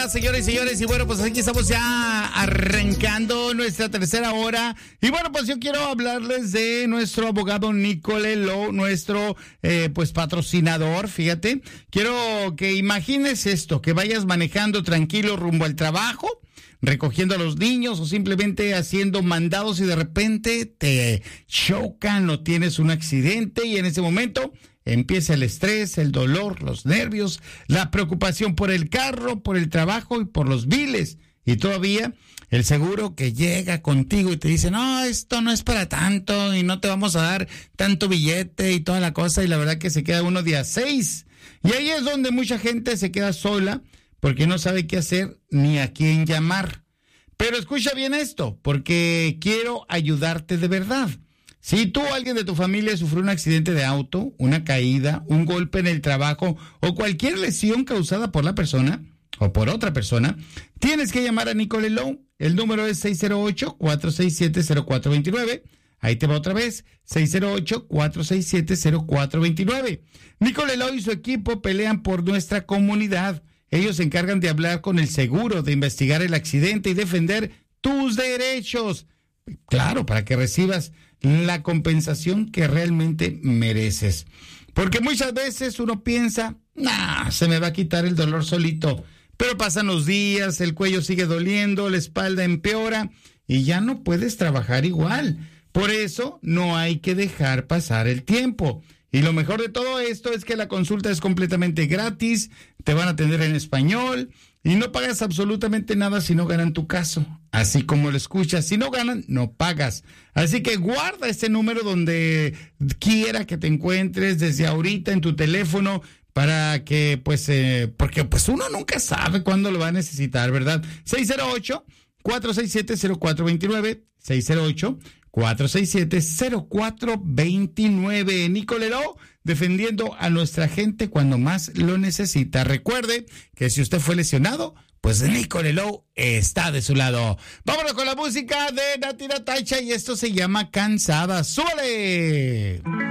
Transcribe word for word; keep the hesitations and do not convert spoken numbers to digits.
Hola, señores y señores, y bueno, pues aquí estamos ya arrancando nuestra tercera hora, y bueno, pues yo quiero hablarles de nuestro abogado Nicole Lowe, nuestro, eh, pues patrocinador. Fíjate, quiero que imagines esto, que vayas manejando tranquilo rumbo al trabajo, recogiendo a los niños o simplemente haciendo mandados y de repente te chocan o tienes un accidente y en ese momento empieza el estrés, el dolor, los nervios, la preocupación por el carro, por el trabajo y por los biles. Y todavía el seguro que llega contigo y te dice, no, esto no es para tanto y no te vamos a dar tanto billete y toda la cosa. Y la verdad que se queda uno día seis. Y ahí es donde mucha gente se queda sola porque no sabe qué hacer ni a quién llamar. Pero escucha bien esto, porque quiero ayudarte de verdad. Si tú o alguien de tu familia sufrió un accidente de auto, una caída, un golpe en el trabajo o cualquier lesión causada por la persona o por otra persona, tienes que llamar a Nicole Lowe. El número es seis cero ocho, cuatro seis siete, cero cuatro dos nueve. Ahí te va otra vez, seis cero ocho, cuatro seis siete, cero cuatro dos nueve. Nicole Lowe y su equipo pelean por nuestra comunidad. Ellos se encargan de hablar con el seguro, de investigar el accidente y defender tus derechos. Claro, para que recibas la compensación que realmente mereces. Porque muchas veces uno piensa, nah, se me va a quitar el dolor solito. Pero pasan los días, el cuello sigue doliendo, la espalda empeora y ya no puedes trabajar igual. Por eso no hay que dejar pasar el tiempo. Y lo mejor de todo esto es que la consulta es completamente gratis, te van a atender en español y no pagas absolutamente nada si no ganan tu caso. Así como lo escuchas, si no ganan, no pagas. Así que guarda este número donde quiera que te encuentres desde ahorita en tu teléfono para que, pues, eh, porque pues uno nunca sabe cuándo lo va a necesitar, ¿verdad? seis cero ocho, cuatro seis siete, cero cuatro dos nueve, seis cero ocho, cuatro seis siete, cero cuatro dos nueve. Nicole Lowe, defendiendo a nuestra gente cuando más lo necesita. Recuerde que si usted fue lesionado, pues Nicole Lowe está de su lado. Vámonos con la música de Nati Natasha y esto se llama Cansada. ¡Súbale!